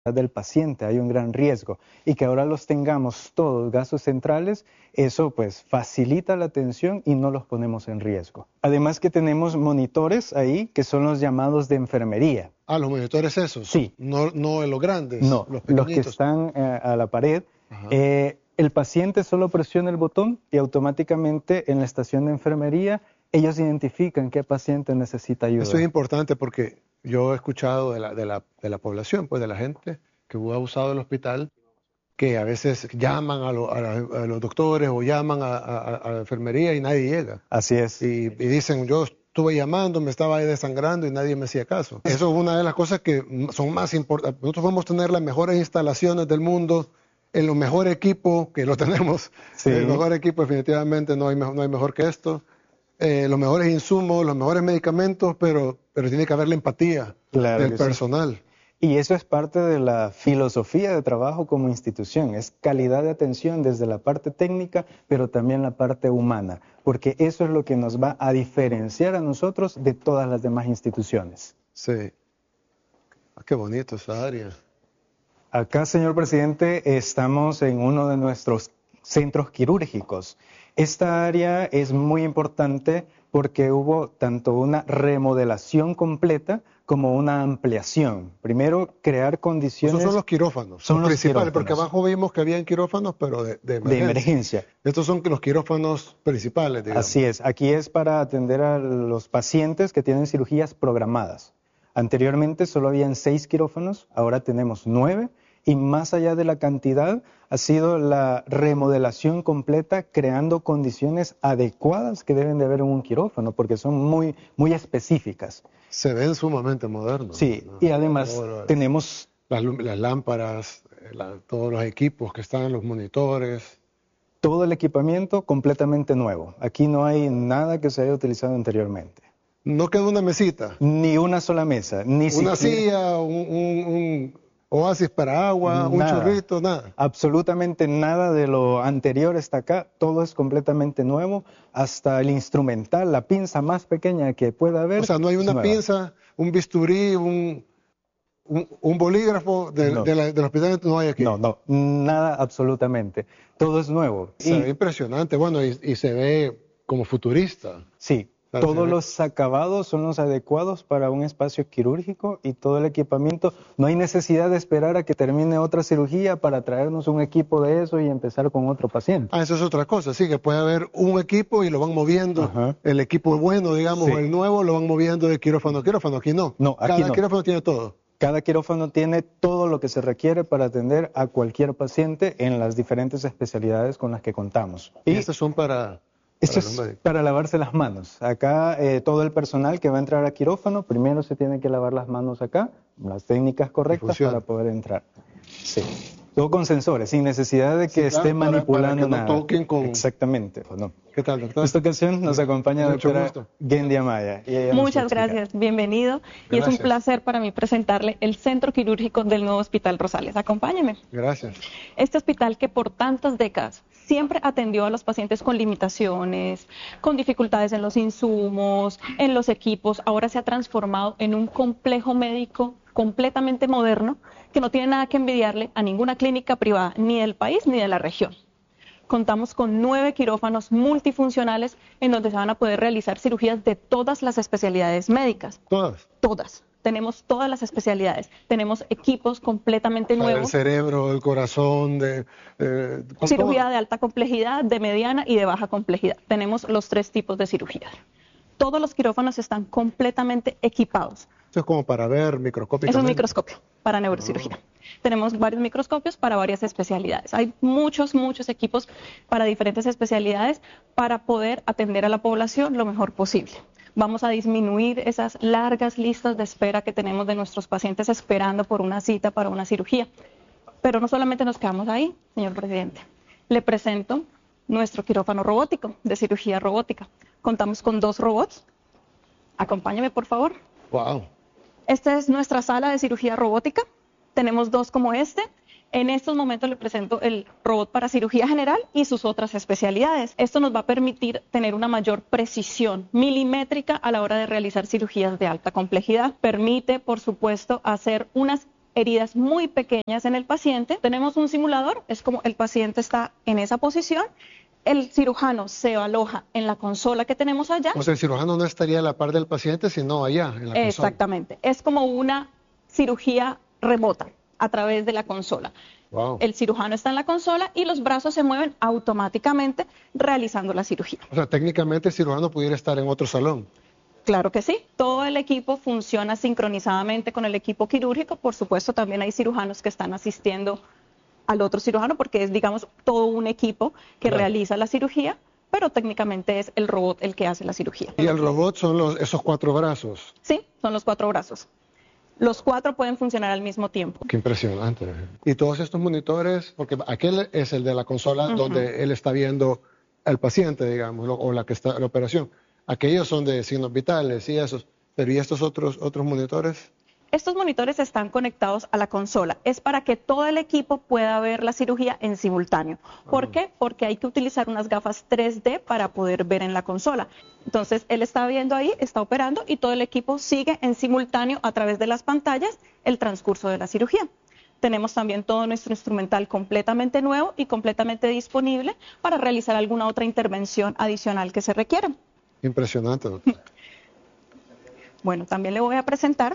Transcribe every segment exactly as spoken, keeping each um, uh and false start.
del paciente, hay un gran riesgo, y que ahora los tengamos todos gases centrales, eso pues facilita la atención y no los ponemos en riesgo. Además que tenemos monitores ahí que son los llamados de enfermería. Ah, los monitores esos. Sí. No, no los grandes. No, los, los que están eh, a la pared. Eh, el paciente solo presiona el botón y automáticamente en la estación de enfermería ellos identifican qué paciente necesita ayuda. Eso es importante porque yo he escuchado de la, de la, de la población, pues de la gente que ha usado el hospital, que a veces llaman a, lo, a, la, a los doctores o llaman a, a, a la enfermería y nadie llega. Así es. Y, y dicen, yo estuve llamando, me estaba ahí desangrando y nadie me hacía caso. Eso es una de las cosas que son más importantes. Nosotros podemos tener las mejores instalaciones del mundo, en los mejores equipos, que lo tenemos. Sí. El mejor equipo definitivamente no hay, no hay mejor que esto. Eh, los mejores insumos, los mejores medicamentos, pero, pero tiene que haber la empatía claro del personal. Sí. Y eso es parte de la filosofía de trabajo como institución, es calidad de atención desde la parte técnica, pero también la parte humana, porque eso es lo que nos va a diferenciar a nosotros de todas las demás instituciones. Sí. Ah, qué bonito esa área. Acá, señor presidente, estamos en uno de nuestros centros quirúrgicos. Esta área es muy importante porque hubo tanto una remodelación completa como una ampliación. Primero, crear condiciones... Esos son los quirófanos, son los los principales, quirófanos. Porque abajo vimos que habían quirófanos, pero de, de, emergencia. de emergencia. Estos son los quirófanos principales, digamos. Así es, aquí es para atender a los pacientes que tienen cirugías programadas. Anteriormente solo habían seis quirófanos, ahora tenemos nueve. Y más allá de la cantidad, ha sido la remodelación completa, creando condiciones adecuadas que deben de haber en un quirófano, porque son muy, muy específicas. Se ven sumamente modernos. Sí, ¿no? y además Todo, tenemos... Las, las lámparas, la, todos los equipos que están, los monitores. Todo el equipamiento completamente nuevo. Aquí no hay nada que se haya utilizado anteriormente. No queda una mesita. Ni una sola mesa, ni Una siquiera... silla, un... un, un oasis para agua, nada, un chorrito, nada. Absolutamente nada de lo anterior está acá, todo es completamente nuevo, hasta el instrumental, la pinza más pequeña que pueda haber. O sea, no hay una pinza, un bisturí, un, un, un bolígrafo de, no. de la, del hospital, no hay aquí. No, no, nada absolutamente, todo es nuevo. Se y, ve impresionante, bueno, y, y se ve como futurista. Sí. Todos los acabados son los adecuados para un espacio quirúrgico y todo el equipamiento. No hay necesidad de esperar a que termine otra cirugía para traernos un equipo de eso y empezar con otro paciente. Ah, eso es otra cosa, sí, que puede haber un equipo y lo van moviendo. Ajá. El equipo bueno, digamos, sí. o el nuevo, lo van moviendo de quirófano a quirófano. Aquí no. No, aquí Cada no. quirófano tiene todo. Cada quirófano tiene todo lo que se requiere para atender a cualquier paciente en las diferentes especialidades con las que contamos. Y, y estas son para... Esto es para lavarse las manos. Acá eh, todo el personal que va a entrar a quirófano, primero se tiene que lavar las manos acá, las técnicas correctas para poder entrar. Sí. Todo con sensores, sin necesidad de que sí, esté claro, manipulando para, para que nada. No toquen con... Exactamente. No. ¿Qué tal, doctor? En esta ocasión nos acompaña la doctora Gendy Amaya. Y Muchas gracias, bienvenido. Gracias. Y es un placer para mí presentarle el Centro Quirúrgico del Nuevo Hospital Rosales. Acompáñeme. Gracias. Este hospital que por tantas décadas siempre atendió a los pacientes con limitaciones, con dificultades en los insumos, en los equipos, ahora se ha transformado en un complejo médico completamente moderno que no tiene nada que envidiarle a ninguna clínica privada ni del país ni de la región. Contamos con nueve quirófanos multifuncionales en donde se van a poder realizar cirugías de todas las especialidades médicas. ¿Todas? Todas. Tenemos todas las especialidades. Tenemos equipos completamente nuevos. El cerebro, el corazón, de... Eh, cirugía de alta complejidad, de mediana y de baja complejidad. Tenemos los tres tipos de cirugía. Todos los quirófanos están completamente equipados. Eso es como para ver microscópicamente. Es un microscopio para neurocirugía. Oh. Tenemos varios microscopios para varias especialidades. Hay muchos, muchos equipos para diferentes especialidades para poder atender a la población lo mejor posible. Vamos a disminuir esas largas listas de espera que tenemos de nuestros pacientes esperando por una cita para una cirugía. Pero no solamente nos quedamos ahí, señor presidente. Le presento nuestro quirófano robótico de cirugía robótica. Contamos con dos robots. Acompáñame, por favor. Wow. Esta es nuestra sala de cirugía robótica. Tenemos dos como este. En estos momentos le presento el robot para cirugía general y sus otras especialidades. Esto nos va a permitir tener una mayor precisión milimétrica a la hora de realizar cirugías de alta complejidad. Permite, por supuesto, hacer unas heridas muy pequeñas en el paciente. Tenemos un simulador, es como el paciente está en esa posición, el cirujano se aloja en la consola que tenemos allá. O sea, el cirujano no estaría a la par del paciente, sino allá, en la consola. Exactamente, es como una cirugía remota a través de la consola. Wow. El cirujano está en la consola y los brazos se mueven automáticamente realizando la cirugía. O sea, técnicamente el cirujano pudiera estar en otro salón. Claro que sí, todo el equipo funciona sincronizadamente con el equipo quirúrgico. Por supuesto, también hay cirujanos que están asistiendo al otro cirujano porque es, digamos, todo un equipo que Claro. realiza la cirugía, pero técnicamente es el robot el que hace la cirugía. Y el robot son los, esos cuatro brazos. Sí, son los cuatro brazos. Los cuatro pueden funcionar al mismo tiempo. Qué impresionante. Y todos estos monitores, porque aquel es el de la consola uh-huh. donde él está viendo al paciente, digamos, o la que está la operación. Aquellos son de signos vitales y esos. Pero ¿y estos otros, otros monitores? Estos monitores están conectados a la consola. Es para que todo el equipo pueda ver la cirugía en simultáneo. ¿Por uh-huh. qué? Porque hay que utilizar unas gafas tres D para poder ver en la consola. Entonces, él está viendo ahí, está operando y todo el equipo sigue en simultáneo a través de las pantallas el transcurso de la cirugía. Tenemos también todo nuestro instrumental completamente nuevo y completamente disponible para realizar alguna otra intervención adicional que se requiera. Impresionante, doctor. Bueno, también le voy a presentar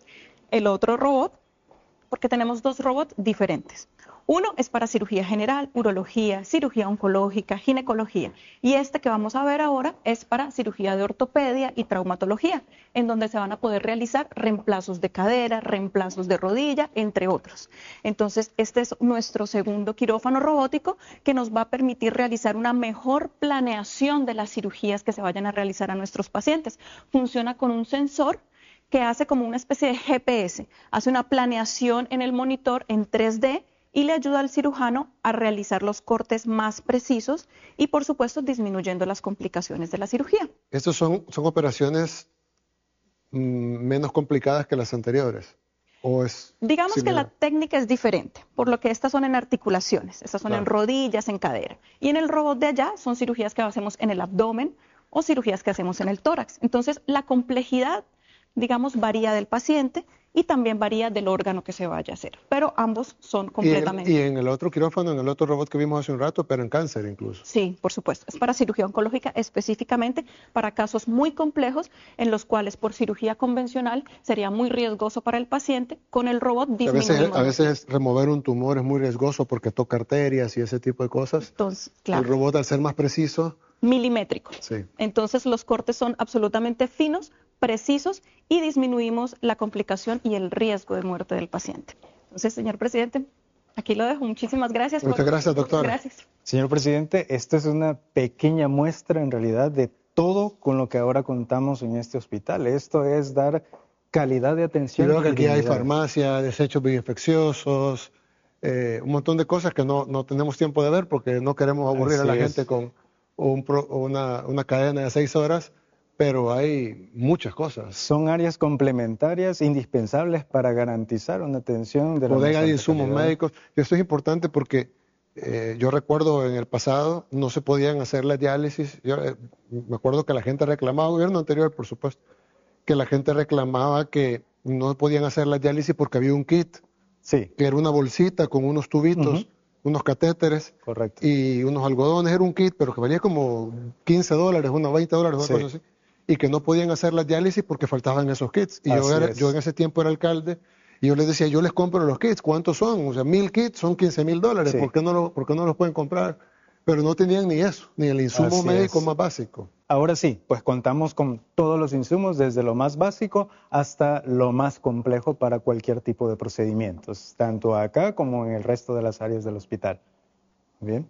el otro robot, porque tenemos dos robots diferentes. Uno es para cirugía general, urología, cirugía oncológica, ginecología. Y este que vamos a ver ahora es para cirugía de ortopedia y traumatología, en donde se van a poder realizar reemplazos de cadera, reemplazos de rodilla, entre otros. Entonces, este es nuestro segundo quirófano robótico que nos va a permitir realizar una mejor planeación de las cirugías que se vayan a realizar a nuestros pacientes. Funciona con un sensor que hace como una especie de G P S, hace una planeación en el monitor en tres D y le ayuda al cirujano a realizar los cortes más precisos y, por supuesto, disminuyendo las complicaciones de la cirugía. ¿Estos son, son operaciones mmm, menos complicadas que las anteriores? ¿O es Digamos similar? Que la técnica es diferente, por lo que estas son en articulaciones, estas son claro. en rodillas, en cadera. Y en el robot de allá son cirugías que hacemos en el abdomen o cirugías que hacemos en el tórax. Entonces, la complejidad, digamos, varía del paciente y también varía del órgano que se vaya a hacer, pero ambos son completamente... Y, el, y en el otro quirófano, en el otro robot que vimos hace un rato, pero en cáncer incluso. Sí, por supuesto, es para cirugía oncológica específicamente, para casos muy complejos en los cuales por cirugía convencional sería muy riesgoso para el paciente, con el robot disminuimos. A veces, a veces remover un tumor es muy riesgoso porque toca arterias y ese tipo de cosas. Entonces, claro. El robot, al ser más preciso... milimétrico. Sí. Entonces los cortes son absolutamente finos, precisos y disminuimos la complicación y el riesgo de muerte del paciente. Entonces, señor presidente, aquí lo dejo. Muchísimas gracias. Muchas por... gracias, doctora. Gracias. Señor presidente, esto es una pequeña muestra en realidad de todo con lo que ahora contamos en este hospital. Esto es dar calidad de atención. Creo que aquí hay farmacia, desechos bioinfecciosos, eh, un montón de cosas que no, no tenemos tiempo de ver porque no queremos aburrir Así a la es. gente con un pro, una, una cadena de seis horas, pero hay muchas cosas. Son áreas complementarias indispensables para garantizar una atención de la bodega de insumos calidad. médicos. Y esto es importante porque eh, yo recuerdo en el pasado no se podían hacer las diálisis. Yo eh, me acuerdo que la gente reclamaba, gobierno anterior por supuesto, que la gente reclamaba que no podían hacer las diálisis porque había un kit, sí. que era una bolsita con unos tubitos, uh-huh. unos catéteres. Correcto. Y unos algodones, era un kit, pero que valía como quince dólares, unos veinte dólares, una sí. cosa así. Y que no podían hacer las diálisis porque faltaban esos kits. Y yo, era, yo en ese tiempo era alcalde y yo les decía, yo les compro los kits, ¿cuántos son? O sea, mil kits son quince mil dólares, sí. ¿por qué no lo, por qué no los pueden comprar? Pero no tenían ni eso, ni el insumo Así médico es. más básico. Ahora sí, pues contamos con todos los insumos, desde lo más básico hasta lo más complejo para cualquier tipo de procedimientos, tanto acá como en el resto de las áreas del hospital. Bien.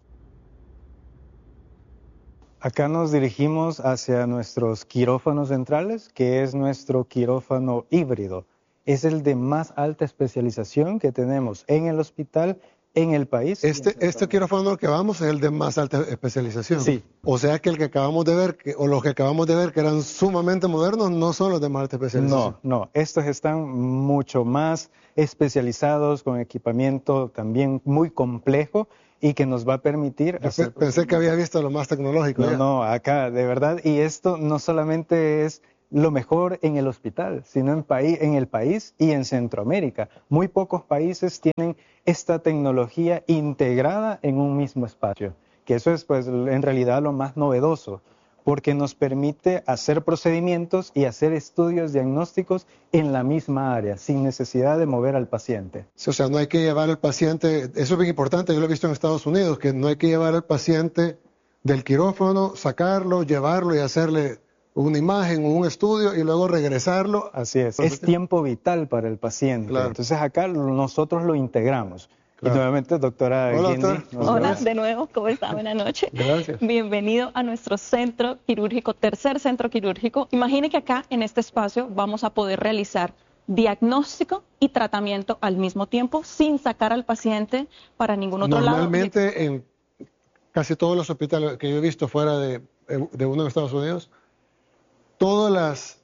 Acá nos dirigimos hacia nuestros quirófanos centrales, que es nuestro quirófano híbrido. Es el de más alta especialización que tenemos en el hospital, en el país. Este, este quirófano que vamos es el de más alta especialización. Sí. O sea que el que acabamos de ver, que, o los que acabamos de ver que eran sumamente modernos, no son los de más alta especialización. No, no. Estos están mucho más especializados, con equipamiento también muy complejo y que nos va a permitir... Hacer... Pensé que había visto lo más tecnológico. No, ya. no, acá, de verdad. Y esto no solamente es lo mejor en el hospital, sino en, paí- en el país y en Centroamérica. Muy pocos países tienen esta tecnología integrada en un mismo espacio, que eso es pues en realidad lo más novedoso, porque nos permite hacer procedimientos y hacer estudios diagnósticos en la misma área, sin necesidad de mover al paciente. Sí, o sea, no hay que llevar al paciente, eso es bien importante, yo lo he visto en Estados Unidos, que no hay que llevar al paciente del quirófano, sacarlo, llevarlo y hacerle una imagen o un estudio y luego regresarlo. Así es, es tiempo vital para el paciente. Claro. Entonces acá nosotros lo integramos. Claro. Y nuevamente, doctora Hola, Guindy. doctora. Hola, de nuevo, ¿cómo está? Buenas noches. Gracias. Bienvenido a nuestro centro quirúrgico, tercer centro quirúrgico. Imagine que acá, en este espacio, vamos a poder realizar diagnóstico y tratamiento al mismo tiempo, sin sacar al paciente para ningún otro lado. Normalmente, en casi todos los hospitales que yo he visto fuera de, de uno de Estados Unidos, todos las,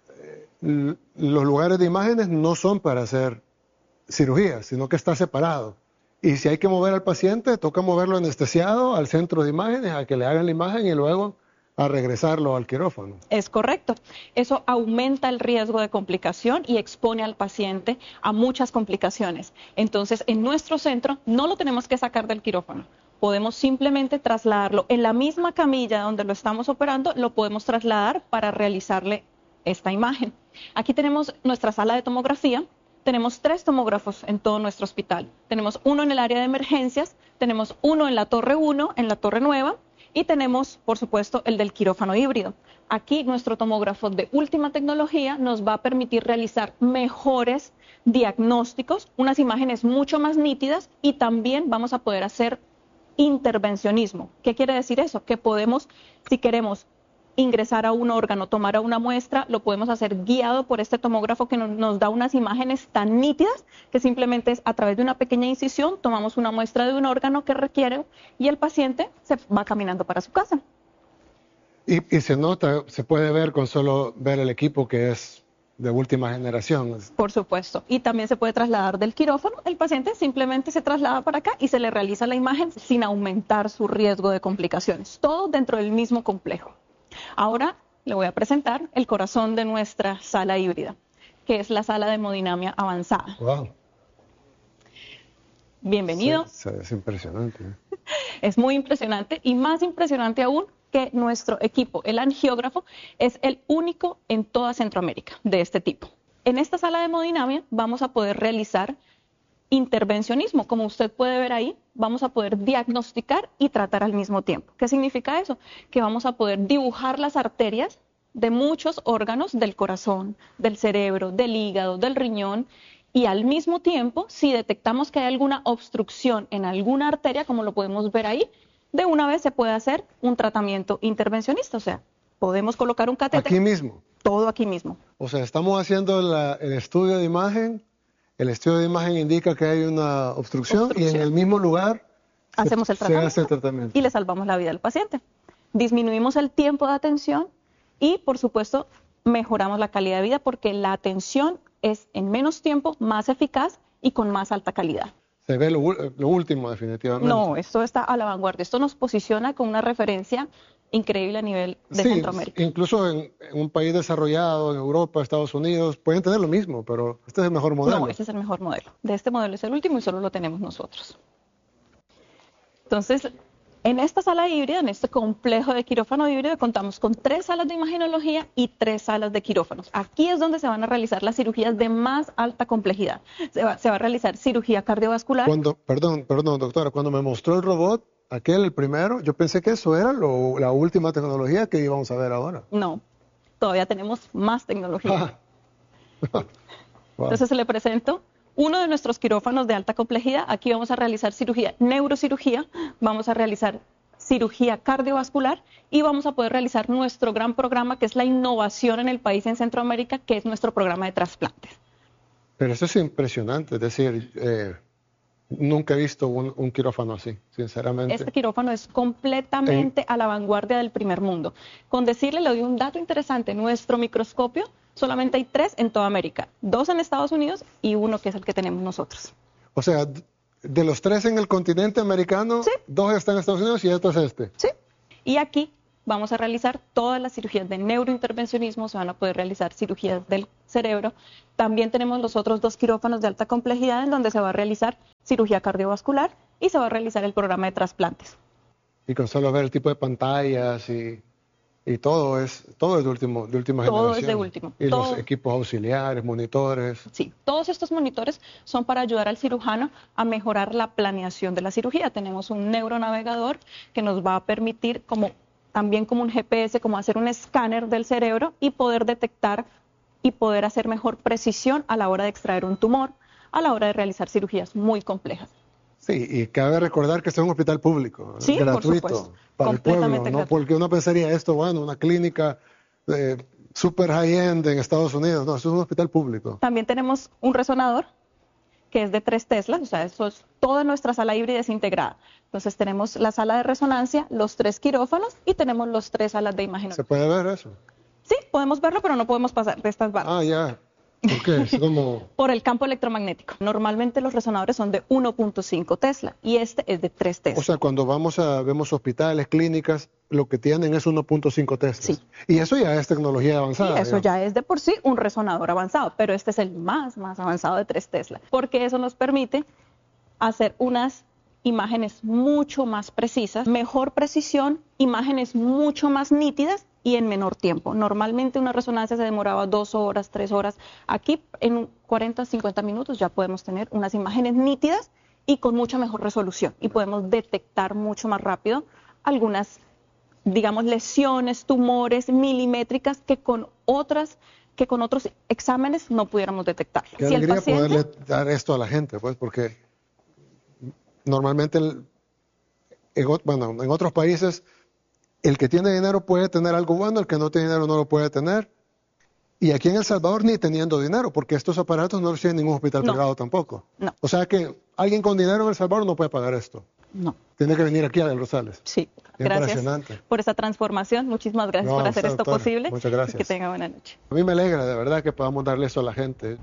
eh, los lugares de imágenes no son para hacer cirugía, sino que está separado. Y si hay que mover al paciente, toca moverlo anestesiado al centro de imágenes, a que le hagan la imagen y luego a regresarlo al quirófano. Es correcto. Eso aumenta el riesgo de complicación y expone al paciente a muchas complicaciones. Entonces, en nuestro centro no lo tenemos que sacar del quirófano. Podemos simplemente trasladarlo en la misma camilla donde lo estamos operando, lo podemos trasladar para realizarle esta imagen. Aquí tenemos nuestra sala de tomografía. Tenemos tres tomógrafos en todo nuestro hospital. Tenemos uno en el área de emergencias, tenemos uno en la torre uno, en la torre nueva, y tenemos, por supuesto, el del quirófano híbrido. Aquí nuestro tomógrafo de última tecnología nos va a permitir realizar mejores diagnósticos, unas imágenes mucho más nítidas, y también vamos a poder hacer intervencionismo. ¿Qué quiere decir eso? Que podemos, si queremos ingresar a un órgano, tomar a una muestra, lo podemos hacer guiado por este tomógrafo que nos, nos da unas imágenes tan nítidas que simplemente es a través de una pequeña incisión, tomamos una muestra de un órgano que requiere y el paciente se va caminando para su casa. Y, y se nota, se puede ver con solo ver el equipo que es de última generación. Por supuesto. Y también se puede trasladar del quirófano. El paciente simplemente se traslada para acá y se le realiza la imagen sin aumentar su riesgo de complicaciones. Todo dentro del mismo complejo. Ahora le voy a presentar el corazón de nuestra sala híbrida, que es la sala de hemodinamia avanzada. Wow. Bienvenido. Sí, es impresionante. Es muy impresionante y más impresionante aún que nuestro equipo, el angiógrafo, es el único en toda Centroamérica de este tipo. En esta sala de hemodinamia vamos a poder realizar intervencionismo. Como usted puede ver ahí, vamos a poder diagnosticar y tratar al mismo tiempo. ¿Qué significa eso? Que vamos a poder dibujar las arterias de muchos órganos del corazón, del cerebro, del hígado, del riñón, y al mismo tiempo, si detectamos que hay alguna obstrucción en alguna arteria, como lo podemos ver ahí, de una vez se puede hacer un tratamiento intervencionista. O sea, podemos colocar un catéter. Aquí mismo. Todo aquí mismo. O sea, estamos haciendo la, el estudio de imagen. El estudio de imagen indica que hay una obstrucción, obstrucción. Y en el mismo lugar hacemos se, el tratamiento, se hace el tratamiento y le salvamos la vida al paciente. Disminuimos el tiempo de atención y, por supuesto, mejoramos la calidad de vida porque la atención es en menos tiempo, más eficaz y con más alta calidad. Se ve lo, lo último definitivamente. No, esto está a la vanguardia. Esto nos posiciona con una referencia increíble a nivel de sí, Centroamérica. Incluso en, en un país desarrollado, en Europa, Estados Unidos, pueden tener lo mismo, pero este es el mejor modelo. No, este es el mejor modelo. De este modelo es el último y solo lo tenemos nosotros. Entonces, en esta sala híbrida, en este complejo de quirófano híbrido, contamos con tres salas de imagenología y tres salas de quirófanos. Aquí es donde se van a realizar las cirugías de más alta complejidad. Se va, se va a realizar cirugía cardiovascular. Cuando, perdón, perdón, doctora, cuando me mostró el robot, aquel, el primero, yo pensé que eso era lo, la última tecnología que íbamos a ver ahora. No, todavía tenemos más tecnología. Wow. Entonces se le presento uno de nuestros quirófanos de alta complejidad. Aquí vamos a realizar cirugía, neurocirugía, vamos a realizar cirugía cardiovascular y vamos a poder realizar nuestro gran programa, que es la innovación en el país, en Centroamérica, que es nuestro programa de trasplantes. Pero eso es impresionante, es decir, eh, nunca he visto un, un quirófano así, sinceramente. Este quirófano es completamente en... a la vanguardia del primer mundo. Con decirle, le doy un dato interesante, nuestro microscopio solamente hay tres en toda América, dos en Estados Unidos y uno que es el que tenemos nosotros. O sea, de los tres en el continente americano, sí. dos están en Estados Unidos y otro es este. Sí, y aquí vamos a realizar todas las cirugías de neurointervencionismo, se van a poder realizar cirugías del cerebro. También tenemos los otros dos quirófanos de alta complejidad en donde se va a realizar cirugía cardiovascular y se va a realizar el programa de trasplantes. Y con solo ver el tipo de pantallas y, y todo es todo es de, último, de última todo generación. Todo es de último. Y todo. Los equipos auxiliares, monitores. Sí, todos estos monitores son para ayudar al cirujano a mejorar la planeación de la cirugía. Tenemos un neuronavegador que nos va a permitir, como también como un G P S, como hacer un escáner del cerebro y poder detectar y poder hacer mejor precisión a la hora de extraer un tumor, a la hora de realizar cirugías muy complejas. Sí, y cabe recordar que este es un hospital público, sí, gratuito, por supuesto, para el pueblo, ¿no? Gratuito. Porque uno pensaría esto, bueno, una clínica eh, super high-end en Estados Unidos. No, esto es un hospital público. También tenemos un resonador que es de tres teslas, o sea, eso es toda nuestra sala híbrida es integrada. Entonces tenemos la sala de resonancia, los tres quirófanos y tenemos los tres salas de imagen. ¿Se puede ver eso? Sí, podemos verlo, pero no podemos pasar de estas barras. Ah, ya. ¿Por qué? Es como... Por el campo electromagnético. Normalmente los resonadores son de uno punto cinco Tesla y este es de tres Tesla. O sea, cuando vamos a vemos hospitales, clínicas, lo que tienen es uno punto cinco Tesla. Sí. Y eso ya es tecnología avanzada. Y eso digamos. ya es de por sí un resonador avanzado, pero este es el más, más avanzado de tres Tesla, porque eso nos permite hacer unas imágenes mucho más precisas, mejor precisión, imágenes mucho más nítidas y en menor tiempo. Normalmente una resonancia se demoraba dos horas, tres horas. Aquí en cuarenta, cincuenta minutos ya podemos tener unas imágenes nítidas y con mucha mejor resolución y podemos detectar mucho más rápido algunas, digamos, lesiones, tumores milimétricas que con otras que con otros exámenes no pudiéramos detectar. Qué si alegría el paciente... poderle dar esto a la gente, pues, porque normalmente, el, en, bueno, en otros países, el que tiene dinero puede tener algo bueno, el que no tiene dinero no lo puede tener. Y aquí en El Salvador ni teniendo dinero, porque estos aparatos no los tiene ningún hospital no. privado tampoco. No. O sea que alguien con dinero en El Salvador no puede pagar esto. No. Tiene que venir aquí a Del Rosales. Sí, gracias por esa transformación. Muchísimas gracias no, por hacer usted, esto doctora, posible. Muchas gracias. Y que tenga buena noche. A mí me alegra, de verdad, que podamos darle eso a la gente.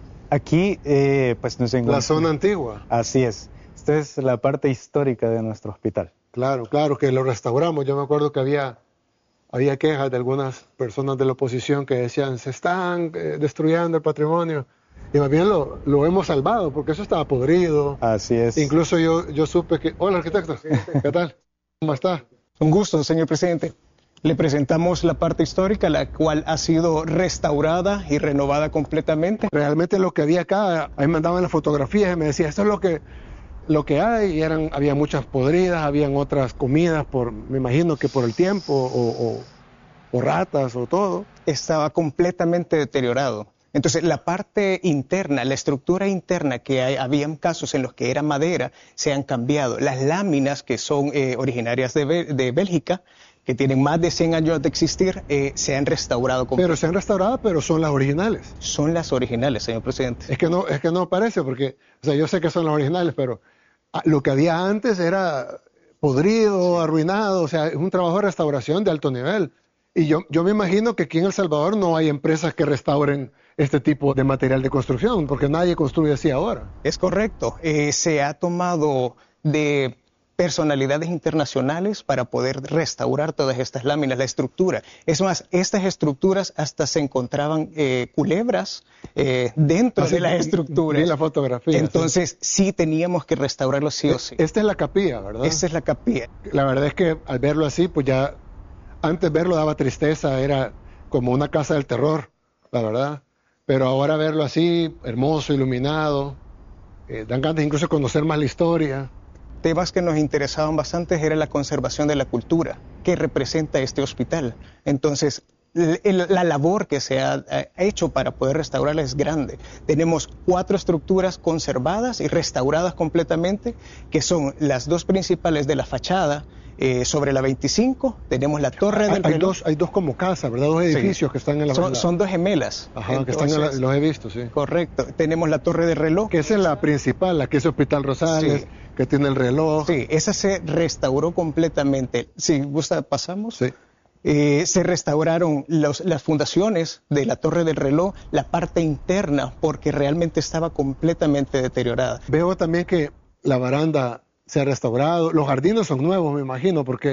Aquí, eh, pues nos encontramos. La zona antigua. Así es. Esta es la parte histórica de nuestro hospital. Claro, claro, que lo restauramos. Yo me acuerdo que había, había quejas de algunas personas de la oposición que decían, se están eh, destruyendo el patrimonio. Y más bien lo, lo hemos salvado, porque eso estaba podrido. Así es. Incluso yo, yo supe que... Hola, arquitecto. ¿Qué tal? ¿Cómo está? Un gusto, señor presidente. Le presentamos la parte histórica, la cual ha sido restaurada y renovada completamente. Realmente lo que había acá, ahí me mandaban las fotografías y me decía, esto es lo que... lo que hay, y eran, había muchas podridas, habían otras comidas, por, me imagino que por el tiempo, o, o, o ratas, o todo. Estaba completamente deteriorado. Entonces, la parte interna, la estructura interna, que hay, habían casos en los que era madera, se han cambiado. Las láminas, que son eh, originarias de, de Bélgica, que tienen más de cien años de existir, eh, se han restaurado. Pero se han restaurado, pero son las originales. Son las originales, señor presidente. Es que no, es que no parece, porque, o sea, yo sé que son las originales, pero lo que había antes era podrido, arruinado, o sea, es un trabajo de restauración de alto nivel. Y yo, yo me imagino que aquí en El Salvador no hay empresas que restauren este tipo de material de construcción, porque nadie construye así ahora. Es correcto. Eh, se ha tomado de personalidades internacionales para poder restaurar todas estas láminas, la estructura. Es más, estas estructuras hasta se encontraban eh, culebras eh, dentro Así, de las estructuras. Vi la fotografía. Entonces, sí. sí teníamos que restaurarlo sí o sí. Esta es la capilla, ¿verdad? Esta es la capilla. La verdad es que al verlo así, pues ya, antes verlo daba tristeza, era como una casa del terror, la verdad. Pero ahora verlo así, hermoso, iluminado, eh, dan ganas incluso de conocer más la historia. Temas que nos interesaban bastante era la conservación de la cultura que representa este hospital. Entonces, el, la labor que se ha, ha hecho para poder restaurarla es grande. Tenemos cuatro estructuras conservadas y restauradas completamente, que son las dos principales de la fachada. Eh, sobre la veinticinco tenemos la Torre del hay Reloj. Dos, hay dos como casas, ¿verdad? Dos edificios sí. que están en la... Son, son dos gemelas. Ajá, Entonces, que están en la, los he visto, sí. Correcto. Tenemos la Torre del Reloj. Que esa es la principal, la que es Hospital Rosales, sí. que tiene el reloj. Sí, esa se restauró completamente. Si gusta, pasamos. Sí. Eh, se restauraron los, las fundaciones de la Torre del Reloj, la parte interna, porque realmente estaba completamente deteriorada. Veo también que la baranda se ha restaurado, los jardines son nuevos, me imagino, porque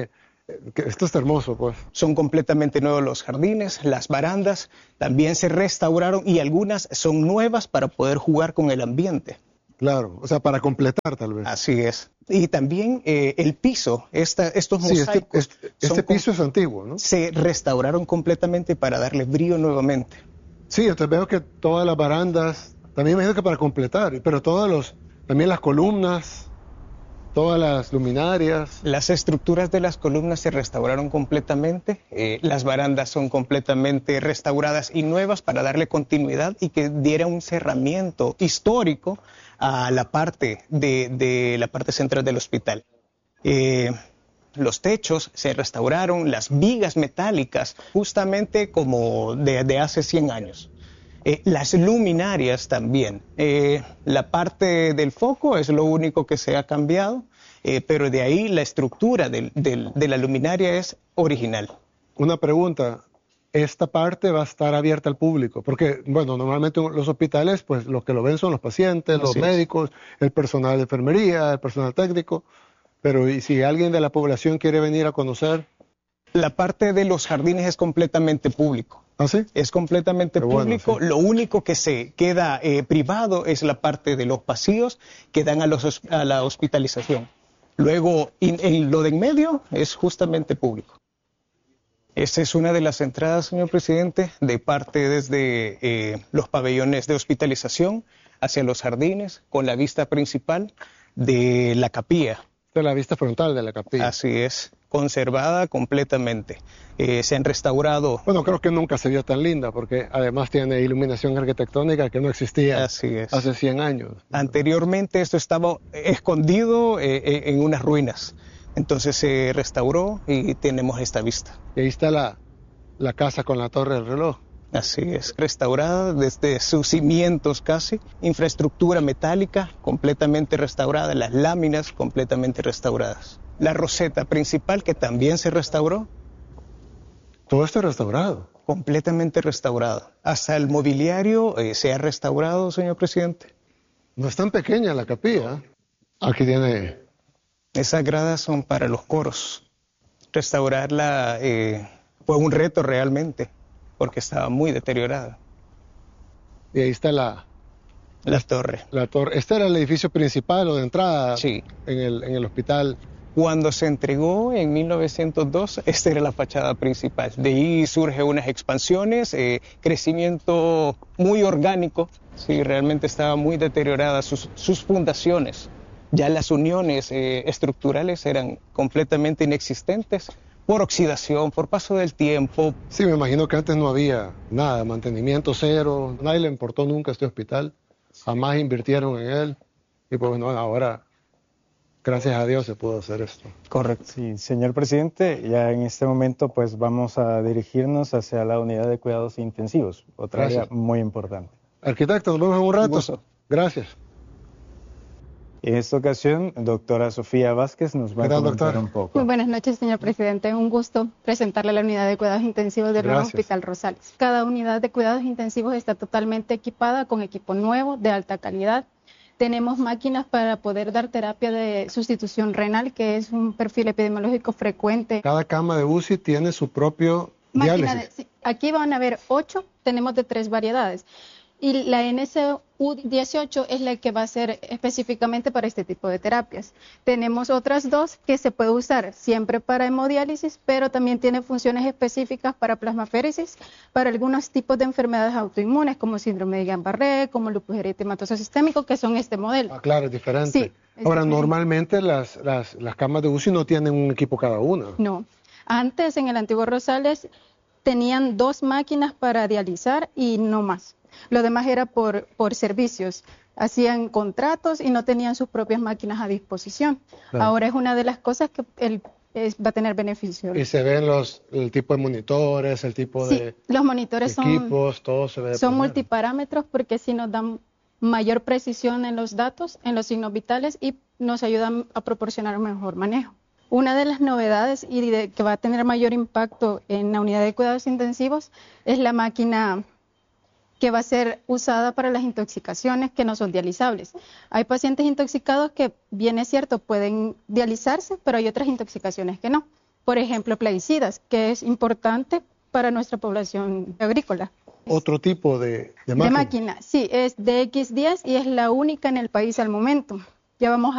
Esto está hermoso, pues. Son completamente nuevos los jardines, las barandas también se restauraron y algunas son nuevas para poder jugar con el ambiente. Claro, o sea, para completar tal vez. Así es. Y también eh, el piso, esta, estos Sí, mosaicos. este, este, este piso es antiguo, ¿no? Se restauraron completamente para darle brillo nuevamente. Sí, entonces veo que todas las barandas, también me imagino que para completar, pero todos los, también las columnas, todas las luminarias. Las estructuras de las columnas se restauraron completamente, eh, las barandas son completamente restauradas y nuevas para darle continuidad y que diera un cerramiento histórico a la parte de, de la parte central del hospital. Eh, los techos se restauraron, las vigas metálicas, justamente como de, de hace cien años. Eh, las luminarias también. Eh, la parte del foco es lo único que se ha cambiado, eh, pero de ahí la estructura del, del, de la luminaria es original. Una pregunta, ¿esta parte va a estar abierta al público? Porque, bueno, normalmente los hospitales, pues los que lo ven son los pacientes, los Así es. médicos, el personal de enfermería, el personal técnico, pero ¿y si alguien de la población quiere venir a conocer? La parte de los jardines es completamente público. ¿Ah, sí? Es completamente Qué bueno, público. sí. Lo único que se queda eh, privado es la parte de los pasillos que dan a, los, a la hospitalización. Luego, in, en lo de en medio es justamente público. Esta es una de las entradas, señor presidente, de parte desde eh, los pabellones de hospitalización hacia los jardines, con la vista principal de la capilla. De la vista frontal de la capilla. Así es, conservada completamente. Eh, se han restaurado. Bueno, creo que nunca se vio tan linda porque además tiene iluminación arquitectónica que no existía Así es. hace cien años. Anteriormente esto estaba escondido eh, eh, en unas ruinas. Entonces se restauró y tenemos esta vista. Y ahí está la, la casa con la torre del reloj. Así es, restaurada desde sus cimientos casi, infraestructura metálica completamente restaurada, las láminas completamente restauradas. La roseta principal que también se restauró. Todo esto restaurado. Completamente restaurado. Hasta el mobiliario eh, se ha restaurado, señor presidente. No es tan pequeña la capilla. Aquí tiene... Esas gradas son para los coros. Restaurarla eh, fue un reto realmente, porque estaba muy deteriorada. Y ahí está la... La torre. La torre. ¿Este era el edificio principal o de entrada? Sí. En el, en el hospital. Cuando se entregó en mil novecientos dos, esta era la fachada principal. De ahí surgen unas expansiones, eh, crecimiento muy orgánico. Sí, realmente estaba muy deteriorada sus, sus fundaciones. Ya las uniones eh, estructurales eran completamente inexistentes por oxidación, por paso del tiempo. Sí, me imagino que antes no había nada, mantenimiento cero. Nadie le importó nunca este hospital. Jamás invirtieron en él. Y pues bueno, ahora... Gracias a Dios se pudo hacer esto. Correcto. Sí, señor presidente, ya en este momento pues vamos a dirigirnos hacia la unidad de cuidados intensivos, otra Gracias. área muy importante. Arquitecto, nos vemos en un rato. Gusto. Gracias. En esta ocasión, doctora Sofía Vázquez nos va ¿Qué a tal, comentar doctora? un poco. Muy buenas noches, señor presidente. Un gusto presentarle la unidad de cuidados intensivos del nuevo Gracias. Hospital Rosales. Cada unidad de cuidados intensivos está totalmente equipada con equipo nuevo, de alta calidad. Tenemos máquinas para poder dar terapia de sustitución renal, que es un perfil epidemiológico frecuente. Cada cama de U C I tiene su propio Máquina diálisis. de- sí, aquí van a haber ocho, tenemos de tres variedades. Y la N S U dieciocho es la que va a ser específicamente para este tipo de terapias. Tenemos otras dos que se puede usar siempre para hemodiálisis, pero también tiene funciones específicas para plasmaféresis, para algunos tipos de enfermedades autoinmunes, como síndrome de Guillain-Barré, como lupus eritematoso sistémico, que son este modelo. Ah, claro, es diferente. Sí, es Ahora, diferente. normalmente las, las, las camas de U C I no tienen un equipo cada una. No. Antes, en el antiguo Rosales, tenían dos máquinas para dializar y no más. Lo demás era por, por servicios. Hacían contratos y no tenían sus propias máquinas a disposición. Claro. Ahora es una de las cosas que el, es- va a tener beneficio. Y se ven los, el tipo de monitores, el tipo Sí, de los monitores son, equipos, todo se ve. de son primera. multiparámetros porque sí nos dan mayor precisión en los datos, en los signos vitales y nos ayudan a proporcionar un mejor manejo. Una de las novedades y de, que va a tener mayor impacto en la unidad de cuidados intensivos es la máquina que va a ser usada para las intoxicaciones que no son dializables. Hay pacientes intoxicados que, bien es cierto, pueden dializarse, pero hay otras intoxicaciones que no. por ejemplo, plaguicidas, que es importante para nuestra población agrícola. Otro tipo de, de máquina. De máquina, sí, es D X diez y es la única en el país al momento. Ya vamos